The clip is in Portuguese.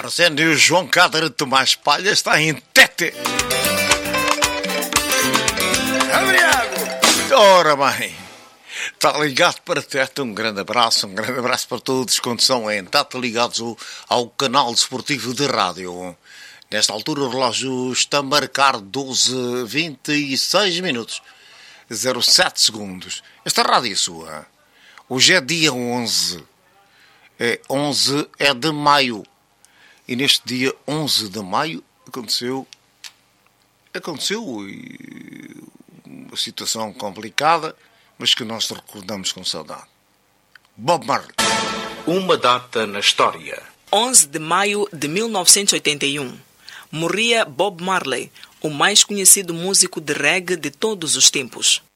Arsênio e o João Cáder Tomás Palha está em Tete. Ora bem, está ligado para Tete. Um grande abraço para todos quando são em Tete ligados ao canal desportivo de rádio. Nesta altura o relógio está a marcar 12:26 minutos, 07 segundos. Esta rádio é sua. Hoje é dia 11. 11 é de maio. E neste dia 11 de maio aconteceu uma situação complicada, mas que nós recordamos com saudade. Bob Marley. Uma data na história. 11 de maio de 1981. Morria Bob Marley, o mais conhecido músico de reggae de todos os tempos.